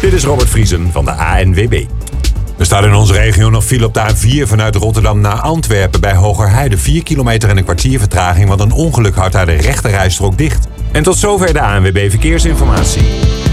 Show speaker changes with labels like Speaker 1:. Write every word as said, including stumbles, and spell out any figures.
Speaker 1: Dit is Robert Vriesen van de A N W B. Er staat in onze regio nog file op de A vier vanuit Rotterdam naar Antwerpen bij Hogerheide. vier kilometer en een kwartier vertraging, want een ongeluk houdt daar de rechterrijstrook dicht. En tot zover de A N W B Verkeersinformatie.